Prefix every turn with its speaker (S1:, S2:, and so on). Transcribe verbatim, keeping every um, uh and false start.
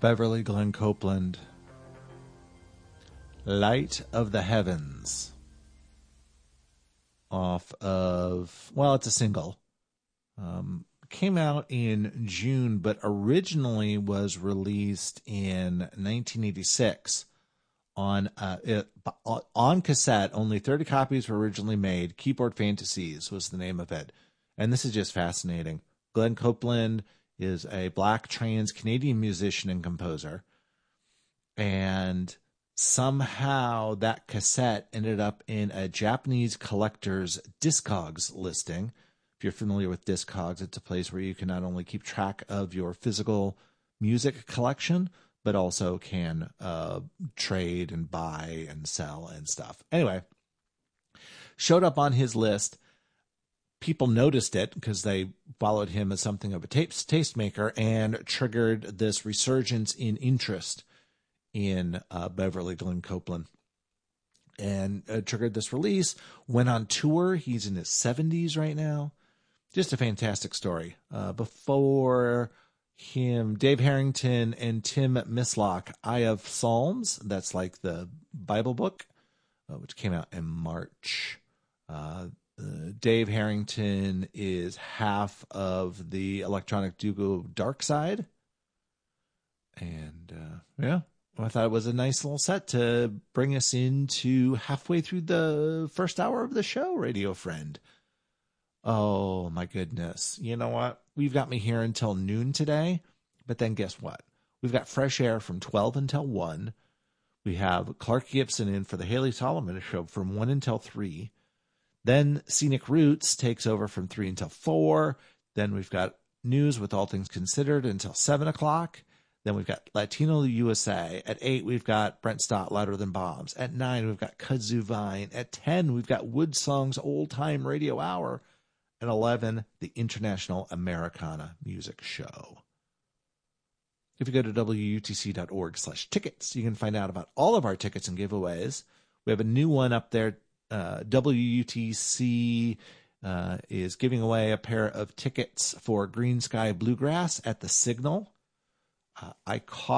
S1: Beverly Glenn Copeland, Light of the Heavens, off of, well, it's a single. Um, came out in June, but originally was released in nineteen eighty-six on uh, it, on cassette. Only thirty copies were originally made. Keyboard Fantasies was the name of it. And this is just fascinating. Glenn Copeland is a black trans Canadian musician and composer. And somehow that cassette ended up in a Japanese collector's Discogs listing. If you're familiar with Discogs, it's a place where you can not only keep track of your physical music collection, but also can uh, trade and buy and sell and stuff. Anyway, showed up on his list. People noticed it because they followed him as something of a taste tastemaker and triggered this resurgence in interest in uh, Beverly Glenn Copeland. And uh, triggered this release, went on tour. He's in his seventies right now. Just a fantastic story. Uh, before him, Dave Harrington and Tim Mislock, Eye of Psalms. That's like the Bible book, uh, which came out in March. Uh, uh, Dave Harrington is half of the electronic duo Dark Side. And uh, yeah, well, I thought it was a nice little set to bring us into halfway through the first hour of the show, Radio Friend. Oh, my goodness. You know what? We've got me here until noon today, but then guess what? We've got Fresh Air from twelve until one. We have Clark Gibson in for the Haley Solomon Show from one until three. Then Scenic Roots takes over from three until four. Then we've got news with All Things Considered until seven o'clock. Then we've got Latino U S A. At eight, we've got Brent Stott, Louder Than Bombs. At nine, we've got Kudzu Vine. At ten, we've got Wood Song's Old Time Radio Hour. At eleven, the International Americana Music Show. If you go to W U T C dot org slash tickets, you can find out about all of our tickets and giveaways. We have a new one up there. Uh, W U T C uh, is giving away a pair of tickets for Green Sky Bluegrass at the Signal. Uh, I caught